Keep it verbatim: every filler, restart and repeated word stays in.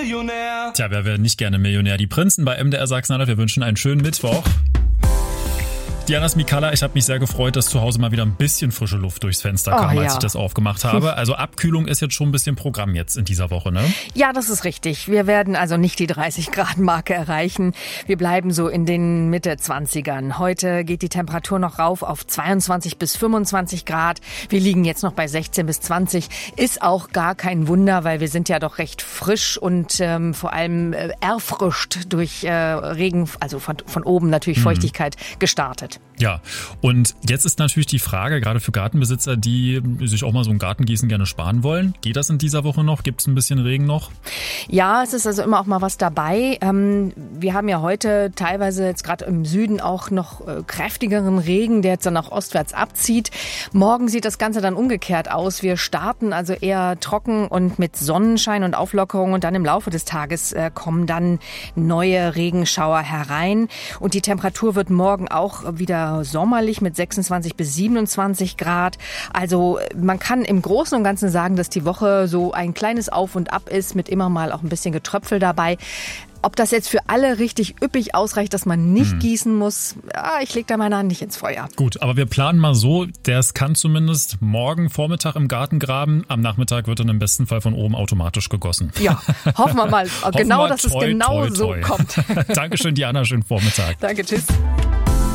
Millionär. Tja, wer wäre nicht gerne Millionär? Die Prinzen bei M D R Sachsen-Anhalt. Wir wünschen einen schönen Mittwoch. Diana Smikala, ich habe mich sehr gefreut, dass zu Hause mal wieder ein bisschen frische Luft durchs Fenster kam, oh, als ja. ich das aufgemacht habe. Also Abkühlung ist jetzt schon ein bisschen Programm jetzt in dieser Woche, ne? Ja, das ist richtig. Wir werden also nicht die dreißig Grad Marke erreichen. Wir bleiben so in den Mitte zwanzigern. Heute geht die Temperatur noch rauf auf zweiundzwanzig bis fünfundzwanzig Grad. Wir liegen jetzt noch bei sechzehn bis zwanzig. Ist auch gar kein Wunder, weil wir sind ja doch recht frisch und ähm, vor allem äh, erfrischt durch äh, Regen, also von, von oben natürlich mhm. Feuchtigkeit gestartet. Ja, und jetzt ist natürlich die Frage, gerade für Gartenbesitzer, die sich auch mal so ein Gartengießen gerne sparen wollen. Geht das in dieser Woche noch? Gibt es ein bisschen Regen noch? Ja, es ist also immer auch mal was dabei. Ähm, wir haben ja heute teilweise jetzt gerade im Süden auch noch äh, kräftigeren Regen, der jetzt dann auch ostwärts abzieht. Morgen sieht das Ganze dann umgekehrt aus. Wir starten also eher trocken und mit Sonnenschein und Auflockerung und dann im Laufe des Tages äh, kommen dann neue Regenschauer herein. Und die Temperatur wird morgen auch wieder sommerlich mit sechsundzwanzig bis siebenundzwanzig Grad. Also man kann im Großen und Ganzen sagen, dass die Woche so ein kleines Auf und Ab ist mit immer mal auch ein bisschen Getröpfel dabei. Ob das jetzt für alle richtig üppig ausreicht, dass man nicht hm. gießen muss, ja, ich lege da meine Hand nicht ins Feuer. Gut, aber wir planen mal so, das kann zumindest morgen Vormittag im Garten graben. Am Nachmittag wird dann im besten Fall von oben automatisch gegossen. Ja, hoffen wir mal. hoffen genau, wir, dass toi, es genau toi, toi. so kommt. Dankeschön, Diana, schönen Vormittag. Danke, tschüss.